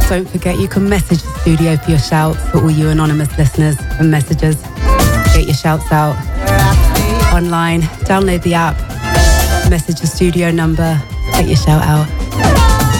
Don't forget, you can message the studio for your shouts, for all you anonymous listeners and messages. Get your shouts out online. Download the app. Message the studio number. Get your shout out.